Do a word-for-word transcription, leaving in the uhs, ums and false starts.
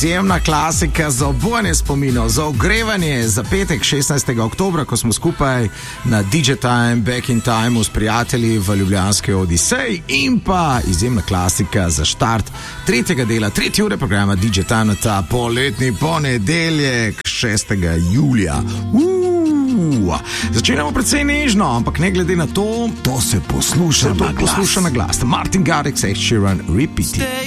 Izjemna klasika za obojanje spominov, za ogrevanje, za petek šestnajstega oktobra, ko smo skupaj na D J Time, Back in Time s prijatelji v ljubljanski Odiseji, in pa izjemna klasika za štart tretjega dela, tretje ure programa D J Time na ta poletni ponedeljek šestega julija. Uuu, začenjamo precej nežno, ampak ne glede na to, to se posluša, to na, posluša glas. na glas. Martin Garrix, Ed Sheeran, Repeat.